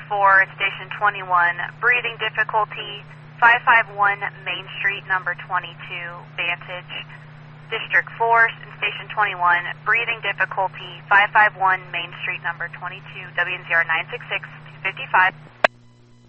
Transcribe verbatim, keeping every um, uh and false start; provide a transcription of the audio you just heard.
four, Station twenty-one, breathing difficulty, five five one Main Street, number twenty-two, Vantage. District four, Station twenty-one, breathing difficulty, five five one Main Street, number twenty-two, W N Z R nine six six two five five.